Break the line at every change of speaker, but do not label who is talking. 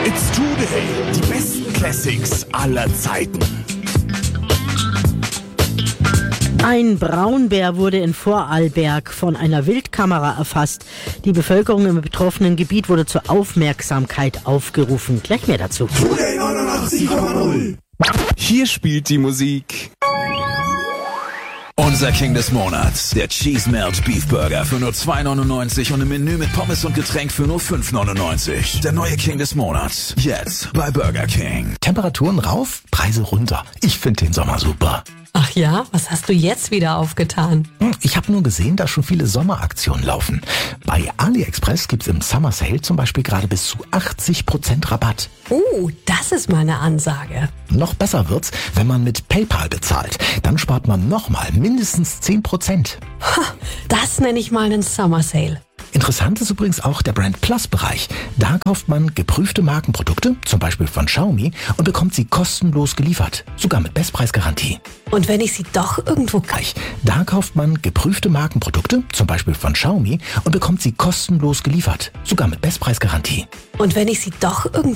It's Today. Die besten Classics aller Zeiten.
Ein Braunbär wurde in Vorarlberg von einer Wildkamera erfasst. Die Bevölkerung im betroffenen Gebiet wurde zur Aufmerksamkeit aufgerufen. Gleich mehr dazu.
Today 89,0.
Hier spielt die Musik. Unser King des Monats, der Cheese Melt Beef Burger für nur 2,99 und im Menü mit Pommes und Getränk für nur 5,99. Der neue King des Monats, jetzt bei Burger King.
Temperaturen rauf, Preise runter. Ich finde den Sommer super.
Ach ja, was hast du jetzt wieder aufgetan?
Ich habe nur gesehen, dass schon viele Sommeraktionen laufen. Bei AliExpress gibt's im Summer Sale zum Beispiel gerade bis zu 80% Rabatt.
Das ist mal eine Ansage.
Noch besser wird's, wenn man mit PayPal bezahlt. Dann spart man nochmal mindestens 10%.
Das nenne ich mal einen Summer Sale.
Interessant ist übrigens auch der Brand Plus Bereich. Da kauft man geprüfte Markenprodukte, zum Beispiel von Xiaomi, und bekommt sie kostenlos geliefert. Sogar mit Bestpreisgarantie.
Und wenn ich sie doch irgendwo
Da kauft man geprüfte Markenprodukte, zum Beispiel von Xiaomi, und bekommt sie kostenlos geliefert. Sogar mit Bestpreisgarantie.
Und wenn ich sie doch irgendwo